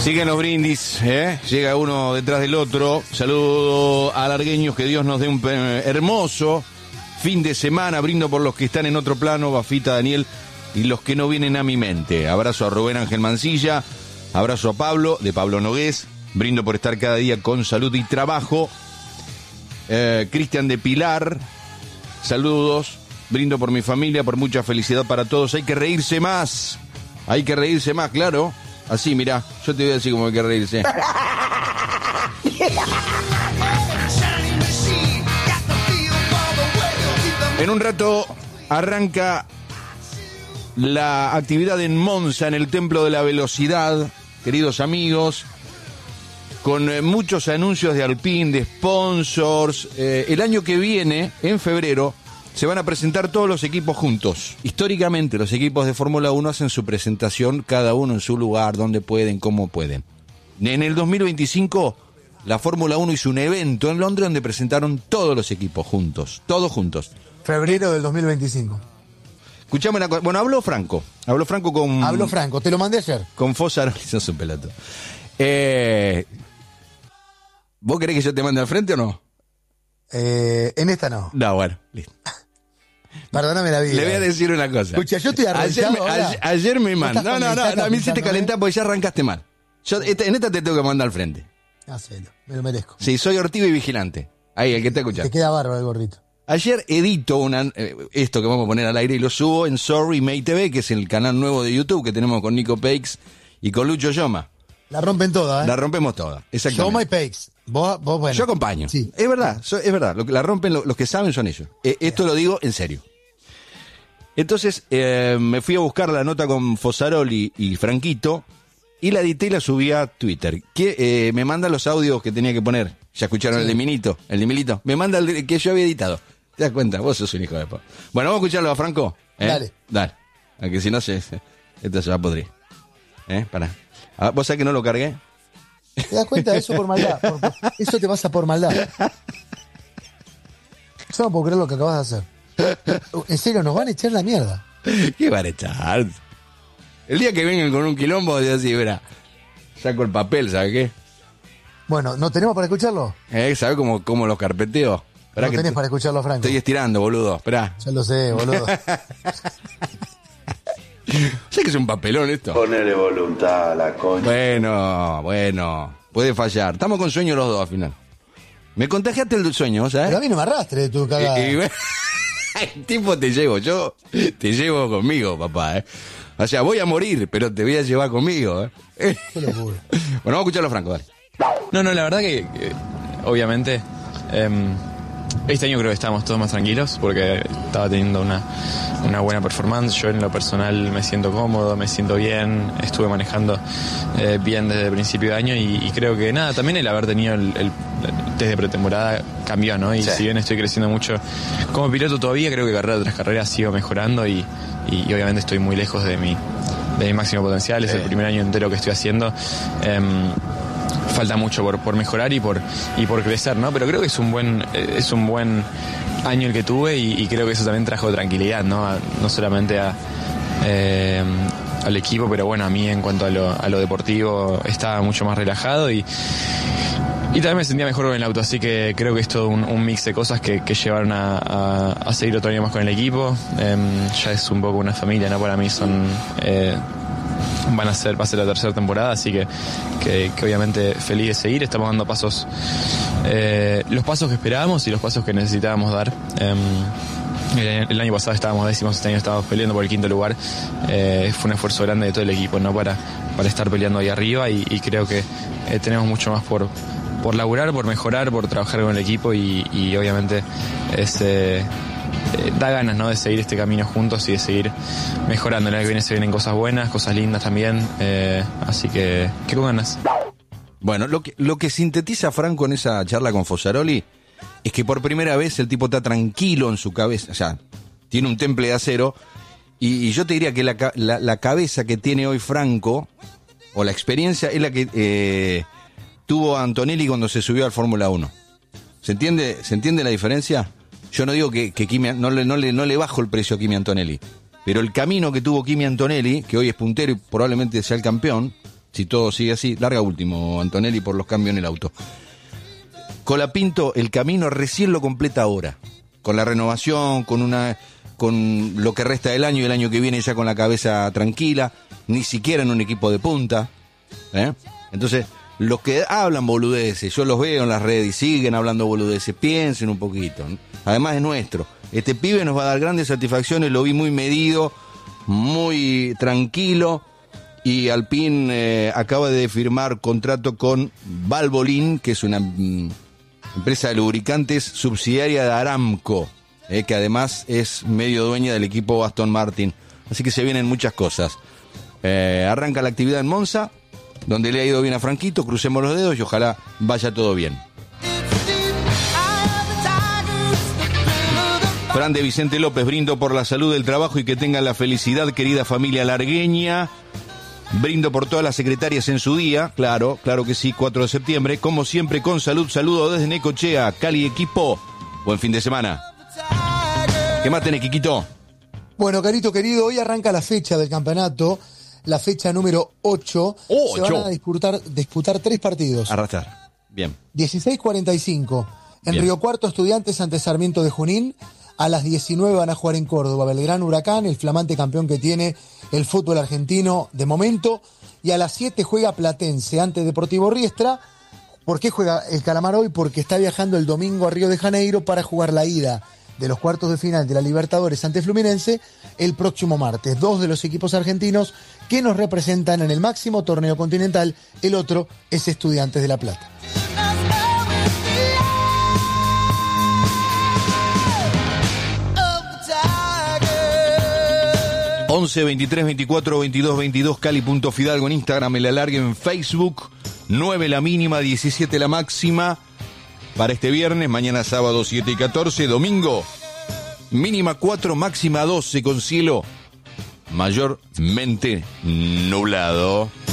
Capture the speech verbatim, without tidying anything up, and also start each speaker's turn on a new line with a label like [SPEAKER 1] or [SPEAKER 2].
[SPEAKER 1] Siguen los brindis, ¿eh? Llega uno detrás del otro. Saludo a largueños, que Dios nos dé un eh, hermoso fin de semana. Brindo por los que están en otro plano, Bafita, Daniel, y los que no vienen a mi mente. Abrazo a Rubén Ángel Mancilla, abrazo a Pablo, de Pablo Nogués. Brindo por estar cada día con salud y trabajo. Eh, Cristian de Pilar, saludos. Brindo por mi familia, por mucha felicidad para todos. Hay que reírse más. Hay que reírse más, claro. Así, mirá, yo te voy a decir cómo hay que reírse. En un rato arranca la actividad en Monza, en el Templo de la Velocidad, queridos amigos, con eh, muchos anuncios de Alpine, de sponsors. Eh, el año que viene, en febrero, se van a presentar todos los equipos juntos. Históricamente, los equipos de Fórmula uno hacen su presentación, cada uno en su lugar, donde pueden, cómo pueden. En el dos mil veinticinco, la Fórmula uno hizo un evento en Londres donde presentaron todos los equipos juntos, todos juntos.
[SPEAKER 2] Febrero del dos mil veinticinco.
[SPEAKER 1] Escuchame una cosa. Bueno, habló Franco. Habló Franco con...
[SPEAKER 2] Habló Franco, te lo mandé ayer.
[SPEAKER 1] Con Fossaroli, sos un pelato. Eh, ¿Vos querés que yo te mande al frente o no?
[SPEAKER 2] Eh, en esta no.
[SPEAKER 1] No, bueno, listo.
[SPEAKER 2] Perdóname la vida.
[SPEAKER 1] Le voy a decir una cosa.
[SPEAKER 2] Escucha, yo estoy arrancado
[SPEAKER 1] ayer, me, ayer, ayer me mandó. No, no, no, no, a mí se te calentás porque ya arrancaste mal. Yo esta, en esta te tengo que mandar al frente.
[SPEAKER 2] Hacelo, me lo merezco.
[SPEAKER 1] Sí, soy ortivo y vigilante. Ahí, el que te escucha.
[SPEAKER 2] Te queda bárbaro el gorrito.
[SPEAKER 1] Ayer edito una, eh, esto que vamos a poner al aire y lo subo en Sorry May T V, que es el canal nuevo de YouTube que tenemos con Nico Peix y con Lucho Yoma.
[SPEAKER 2] La rompen toda, ¿eh?
[SPEAKER 1] La rompemos toda, exactamente.
[SPEAKER 2] Yoma y Peix. Vos, vos, bueno.
[SPEAKER 1] Yo acompaño.
[SPEAKER 2] Sí.
[SPEAKER 1] Es verdad, so, es verdad. Lo que la rompen, lo, los que saben son ellos. Eh, esto lo digo en serio. Entonces, eh, me fui a buscar la nota con Fossaroli y Franquito y la edité y la subí a Twitter. Que eh, me manda los audios que tenía que poner. Ya escucharon sí. el de Minito, el de Milito. Me manda el que yo había editado. ¿Te das cuenta? Vos sos un hijo de po. Bueno, vamos a escucharlo a Franco. ¿Eh?
[SPEAKER 2] Dale.
[SPEAKER 1] Dale. Aunque si no, se, se, esto se va a podrir. ¿Eh? Pará. Ah, ¿vos sabés que no lo cargué?
[SPEAKER 2] ¿Te das cuenta? Eso por maldad. Por, por, eso te pasa por maldad. Yo no puedo creer lo que acabas de hacer. En serio, nos van a echar la mierda.
[SPEAKER 1] ¿Qué van a echar? El día que vengan con un quilombo, de así, verá. Saco el papel, ¿sabes qué?
[SPEAKER 2] Bueno, ¿no tenemos para escucharlo?
[SPEAKER 1] ¿Eh? ¿Sabes cómo, cómo lo carpeteo?
[SPEAKER 2] No tenés t- para escucharlo, Franco.
[SPEAKER 1] Estoy estirando, boludo. Esperá.
[SPEAKER 2] Ya lo sé, boludo.
[SPEAKER 1] ¿Sabes que es un papelón esto?
[SPEAKER 3] Ponele voluntad a la concha.
[SPEAKER 1] Bueno, bueno. Puede fallar. Estamos con sueño los dos al final. Me contagiaste el sueño, ¿sabes?
[SPEAKER 2] Pero a mí no me arrastre tu cagada.
[SPEAKER 1] Y, y, el tipo te llevo, yo te llevo conmigo, papá, ¿eh? O sea, voy a morir, pero te voy a llevar conmigo, ¿eh?
[SPEAKER 2] Qué locura.
[SPEAKER 1] Bueno, vamos a escucharlo, Franco, dale.
[SPEAKER 4] No, no, la verdad que, que obviamente, eh, este año creo que estábamos todos más tranquilos porque estaba teniendo una, una buena performance. Yo en lo personal me siento cómodo, me siento bien, estuve manejando eh, bien desde el principio de año y, y creo que nada, también el haber tenido el, el desde pretemporada cambió, ¿no? Y sí. Si bien estoy creciendo mucho como piloto todavía, creo que carrera tras carrera sigo mejorando y, y, y obviamente estoy muy lejos de mi, de mi máximo potencial. Es sí. El primer año entero que estoy haciendo. Eh, falta mucho por, por mejorar y por y por crecer, ¿no? Pero creo que es un buen es un buen año el que tuve y, y creo que eso también trajo tranquilidad, ¿no? A, no solamente a eh, al equipo, pero bueno, a mí en cuanto a lo, a lo deportivo estaba mucho más relajado y y también me sentía mejor con el auto, así que creo que es todo un, un mix de cosas que, que llevaron a, a, a seguir otro año más con el equipo. Eh, ya es un poco una familia, ¿no? Para mí son eh, van a ser, va a ser la tercera temporada, así que, que, que obviamente feliz de seguir. Estamos dando pasos, eh, los pasos que esperábamos y los pasos que necesitábamos dar. Eh, el, el año pasado estábamos décimos, este año estábamos peleando por el quinto lugar. Eh, fue un esfuerzo grande de todo el equipo, ¿no? Para, para estar peleando ahí arriba y, y creo que eh, tenemos mucho más por, por laburar, por mejorar, por trabajar con el equipo y, y obviamente es... Eh, Eh, da ganas, ¿no? De seguir este camino juntos y de seguir mejorando. El año que viene se vienen cosas buenas, cosas lindas también, eh, así que qué con ganas.
[SPEAKER 1] Bueno, lo que, lo que sintetiza Franco en esa charla con Fossaroli es que por primera vez el tipo está tranquilo en su cabeza, o sea, tiene un temple de acero y, y yo te diría que la, la, la cabeza que tiene hoy Franco o la experiencia es la que eh, tuvo Antonelli cuando se subió al Fórmula uno. ¿Se entiende, ¿se entiende la diferencia? Yo no digo que, que Kimi, no, le, no, le, no le bajo el precio a Kimi Antonelli, pero el camino que tuvo Kimi Antonelli, que hoy es puntero y probablemente sea el campeón, si todo sigue así. Larga último, Antonelli, por los cambios en el auto. Colapinto, el camino recién lo completa ahora, con la renovación, con una, con lo que resta del año y el año que viene ya con la cabeza tranquila, ni siquiera en un equipo de punta, ¿eh? Entonces, los que hablan boludeces, yo los veo en las redes y siguen hablando boludeces, piensen un poquito, ¿no? Además es nuestro. Este pibe nos va a dar grandes satisfacciones, lo vi muy medido, muy tranquilo, y Alpine eh, acaba de firmar contrato con Valvoline, que es una mm, empresa de lubricantes subsidiaria de Aramco, eh, que además es medio dueña del equipo Aston Martin. Así que se vienen muchas cosas. Eh, arranca la actividad en Monza, donde le ha ido bien a Franquito, crucemos los dedos y ojalá vaya todo bien. Fran de Vicente López, brindo por la salud del trabajo y que tengan la felicidad, querida familia largueña. Brindo por todas las secretarias en su día, claro, claro que sí, cuatro de septiembre. Como siempre, con salud, saludo desde Necochea, Cali equipo. Buen fin de semana. ¿Qué más tenés, Quiquito?
[SPEAKER 2] Bueno, Carito querido, hoy arranca la fecha del campeonato, la fecha número ocho.
[SPEAKER 1] Oh,
[SPEAKER 2] Se van
[SPEAKER 1] ocho.
[SPEAKER 2] a disputar, disputar tres partidos.
[SPEAKER 1] Arrastrar. Bien.
[SPEAKER 2] dieciséis cuarenta y cinco en
[SPEAKER 1] Bien.
[SPEAKER 2] Río Cuarto, Estudiantes ante Sarmiento de Junín. A las diecinueve van a jugar en Córdoba Belgrano Huracán, el flamante campeón que tiene el fútbol argentino de momento. Y a las siete juega Platense ante Deportivo Riestra. ¿Por qué juega el Calamar hoy? Porque está viajando el domingo a Río de Janeiro para jugar la ida de los cuartos de final de la Libertadores ante Fluminense el próximo martes. Dos de los equipos argentinos que nos representan en el máximo torneo continental. El otro es Estudiantes de La Plata.
[SPEAKER 1] once, veintitrés, veinticuatro, veintidós, veintidós, Cali.Fidalgo en Instagram, el alargue en Facebook, nueve la mínima, diecisiete la máxima para este viernes, mañana sábado siete y catorce, domingo mínima cuatro, máxima doce con cielo mayormente nublado.